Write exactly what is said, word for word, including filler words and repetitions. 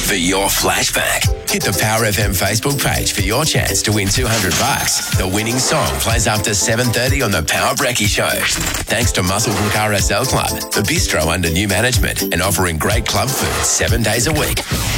for your flashback. Hit the Power F M Facebook page for your chance to win two hundred bucks. The winning song plays after seven thirty on the Power Brekkie Show. Thanks to Muscle Hook R S L Club, the bistro under new management and offering great club food seven days a week.